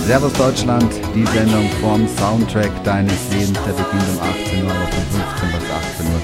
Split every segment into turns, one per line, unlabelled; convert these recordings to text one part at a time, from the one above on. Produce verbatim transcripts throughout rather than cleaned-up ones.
Servus Deutschland, die Sendung vom Soundtrack deines Lebens, der beginnt um achtzehn Uhr, von fünfzehn bis achtzehn Uhr.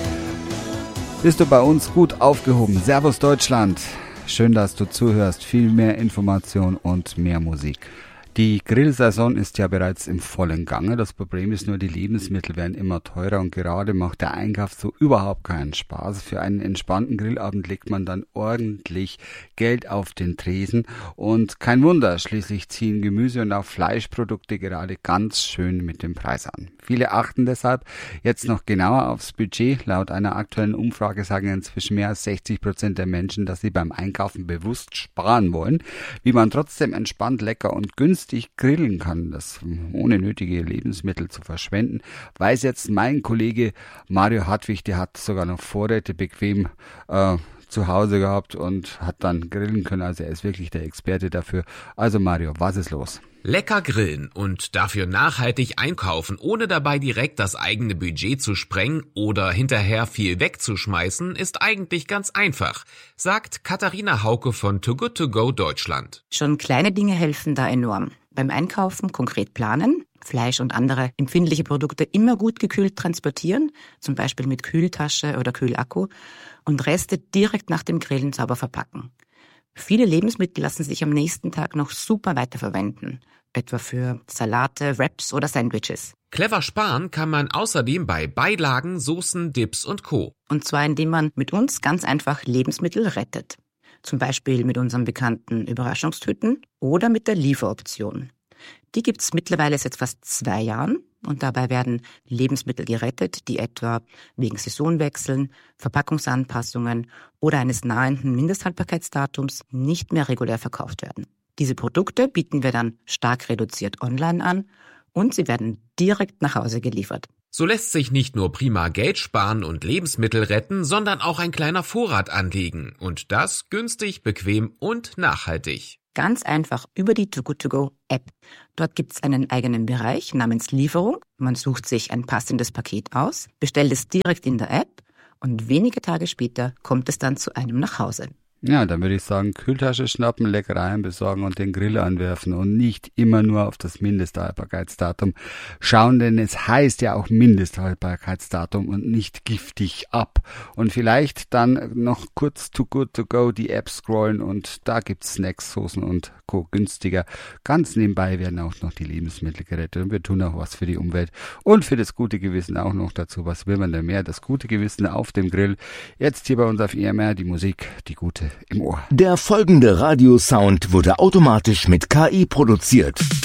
Bist du bei uns gut aufgehoben? Servus Deutschland, schön, dass du zuhörst, viel mehr Information und mehr Musik. Die Grillsaison ist ja bereits im vollen Gange. Das Problem ist nur, die Lebensmittel werden immer teurer und gerade macht der Einkauf so überhaupt keinen Spaß. Für einen entspannten Grillabend legt man dann ordentlich Geld auf den Tresen und kein Wunder, schließlich ziehen Gemüse und auch Fleischprodukte gerade ganz schön mit dem Preis an. Viele achten deshalb jetzt noch genauer aufs Budget. Laut einer aktuellen Umfrage sagen inzwischen mehr als sechzig Prozent der Menschen, dass sie beim Einkaufen bewusst sparen wollen. Wie man trotzdem entspannt, lecker und günstig grillen kann, das ohne nötige Lebensmittel zu verschwenden, weiß jetzt mein Kollege Mario Hartwig, der hat sogar noch Vorräte bequem äh, zu Hause gehabt und hat dann grillen können, also er ist wirklich der Experte dafür. Also Mario, was ist los?
Lecker grillen und dafür nachhaltig einkaufen, ohne dabei direkt das eigene Budget zu sprengen oder hinterher viel wegzuschmeißen, ist eigentlich ganz einfach, sagt Katharina Hauke von Too Good To Go Deutschland.
Schon kleine Dinge helfen da enorm. Beim Einkaufen konkret planen, Fleisch und andere empfindliche Produkte immer gut gekühlt transportieren, zum Beispiel mit Kühltasche oder Kühlakku, und Reste direkt nach dem Grillen sauber verpacken. Viele Lebensmittel lassen sich am nächsten Tag noch super weiterverwenden, etwa für Salate, Wraps oder Sandwiches.
Clever sparen kann man außerdem bei Beilagen, Soßen, Dips und Co.
Und zwar indem man mit uns ganz einfach Lebensmittel rettet. Zum Beispiel mit unseren bekannten Überraschungstüten oder mit der Lieferoption. Die gibt's mittlerweile seit fast zwei Jahren und dabei werden Lebensmittel gerettet, die etwa wegen Saisonwechseln, Verpackungsanpassungen oder eines nahenden Mindesthaltbarkeitsdatums nicht mehr regulär verkauft werden. Diese Produkte bieten wir dann stark reduziert online an und sie werden direkt nach Hause geliefert.
So lässt sich nicht nur prima Geld sparen und Lebensmittel retten, sondern auch ein kleiner Vorrat anlegen. Und das günstig, bequem und nachhaltig.
Ganz einfach über die Too Good To Go App. Dort gibt's einen eigenen Bereich namens Lieferung. Man sucht sich ein passendes Paket aus, bestellt es direkt in der App und wenige Tage später kommt es dann zu einem nach Hause.
Ja, dann würde ich sagen, Kühltasche schnappen, Leckereien besorgen und den Grill anwerfen und nicht immer nur auf das Mindesthaltbarkeitsdatum schauen, denn es heißt ja auch Mindesthaltbarkeitsdatum und nicht giftig ab. Und vielleicht dann noch kurz Too Good To Go die App scrollen und da gibt's Snacks, Soßen und Co. günstiger. Ganz nebenbei werden auch noch die Lebensmittel gerettet und wir tun auch was für die Umwelt und für das gute Gewissen auch noch dazu. Was will man denn mehr? Das gute Gewissen auf dem Grill. Jetzt hier bei uns auf E M R die Musik, die gute im Ohr.
Der folgende Radiosound wurde automatisch mit K I produziert.